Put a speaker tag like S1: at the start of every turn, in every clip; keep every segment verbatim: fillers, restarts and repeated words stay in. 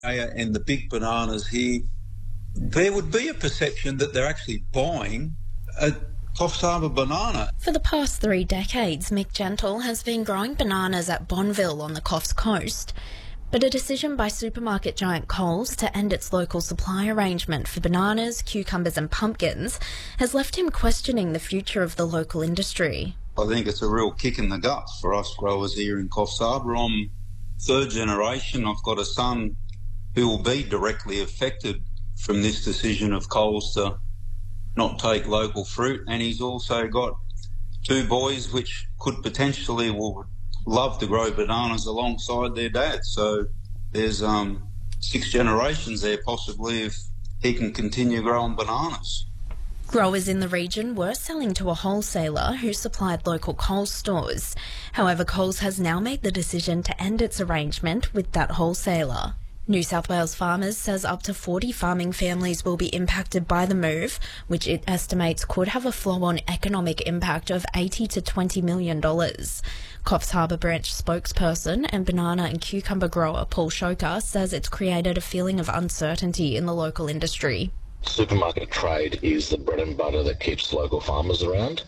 S1: and the big bananas here, there would be a perception that they're actually buying a Coffs Harbour banana.
S2: For the past three decades, Mick Gentle has been growing bananas at Bonville on the Coffs Coast. But a decision by supermarket giant Coles to end its local supply arrangement for bananas, cucumbers and pumpkins has left him questioning the future of the local industry.
S1: I think it's a real kick in the guts for us growers here in Coffs Harbour. I'm third generation. I've got a son who will be directly affected from this decision of Coles to not take local fruit, and he's also got two boys which could potentially will love to grow bananas alongside their dad. So there's um, six generations there possibly if he can continue growing bananas.
S2: Growers in the region were selling to a wholesaler who supplied local Coles stores. However, Coles has now made the decision to end its arrangement with that wholesaler. New South Wales Farmers says up to forty farming families will be impacted by the move, which it estimates could have a flow-on economic impact of eighty to twenty million dollars. Coffs Harbour branch spokesperson and banana and cucumber grower Paul Shoker says it's created a feeling of uncertainty in the local industry.
S3: Supermarket trade is the bread and butter that keeps local farmers around.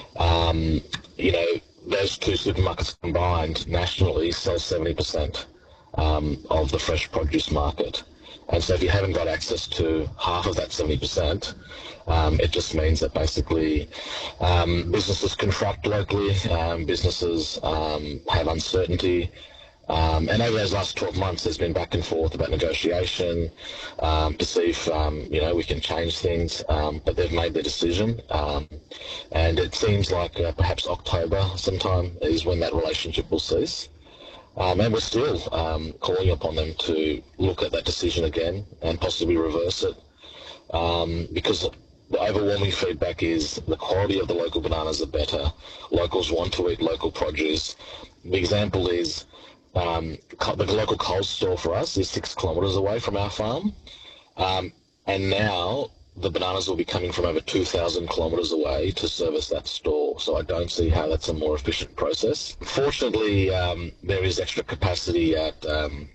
S3: Um, you know, those two supermarkets combined nationally sell seventy percent um, of the fresh produce market. And so if you haven't got access to half of that seventy percent, um, it just means that basically um, businesses contract locally, um, businesses um, have uncertainty. Um, and over those last twelve months, there's been back and forth about negotiation um, to see if, um, you know, we can change things. Um, but they've made their decision. Um, and it seems like uh, perhaps October sometime is when that relationship will cease. Um, and we're still um, calling upon them to look at that decision again and possibly reverse it. Um, because the overwhelming feedback is the quality of the local bananas are better. Locals want to eat local produce. The example is, Um, the local Coles store for us is six kilometres away from our farm, um, and now the bananas will be coming from over two thousand kilometres away to service that store, so I don't see how that's a more efficient process. Fortunately, um, there is extra capacity at um,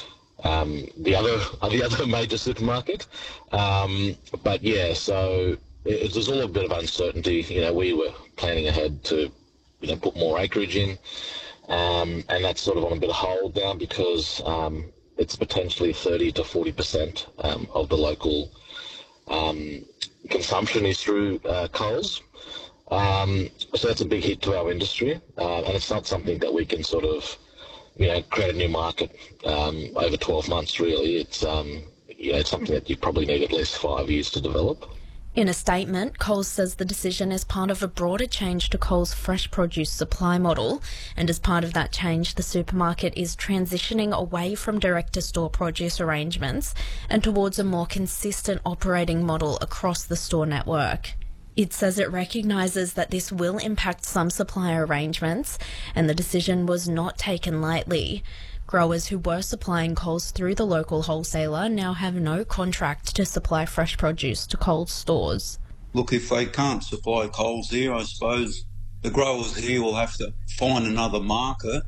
S3: um, the other the other major supermarket, um, but yeah, so it, there's all a bit of uncertainty. You know, we were planning ahead to, you know, put more acreage in. Um, and that's sort of on a bit of hold now because um, it's potentially thirty to forty percent um, of the local um, consumption is through uh, Coles. Um, so that's a big hit to our industry, uh, and it's not something that we can sort of, you know, create a new market um, over twelve months. Really, it's um, you know, it's something that you probably need at least five years to develop.
S2: In a statement, Coles says the decision is part of a broader change to Coles' fresh produce supply model, and as part of that change, the supermarket is transitioning away from direct-to-store produce arrangements and towards a more consistent operating model across the store network. It says it recognises that this will impact some supplier arrangements, and the decision was not taken lightly. Growers who were supplying Coles through the local wholesaler now have no contract to supply fresh produce to Coles stores.
S1: Look, if they can't supply Coles here, I suppose the growers here will have to find another market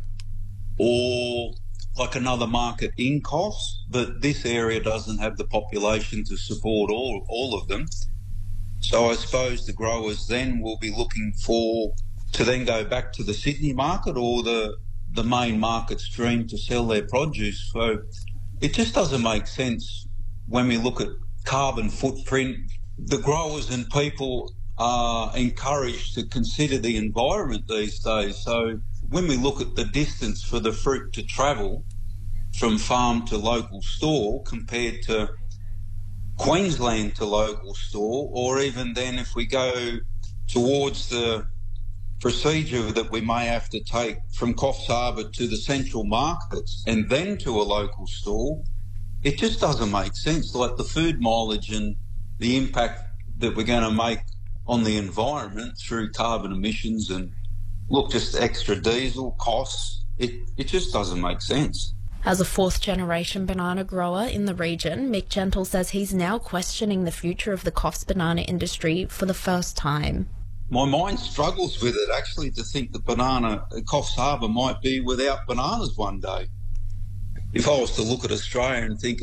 S1: or like another market in Coles, but this area doesn't have the population to support all, all of them. So I suppose the growers then will be looking for to then go back to the Sydney market or the the main market stream to sell their produce. So it just doesn't make sense when we look at carbon footprint. The growers and people are encouraged to consider the environment these days. So when we look at the distance for the fruit to travel from farm to local store compared to Queensland to local store, or even then if we go towards the procedure that we may have to take from Coffs Harbour to the central markets and then to a local store, it just doesn't make sense. Like the food mileage and the impact that we're going to make on the environment through carbon emissions and, look, just extra diesel costs, it, it just doesn't make sense.
S2: As a fourth-generation banana grower in the region, Mick Gentle says he's now questioning the future of the Coffs banana industry for the first time.
S1: My mind struggles with it, actually, to think that banana Coffs Harbour might be without bananas one day. if I was to look at Australia and think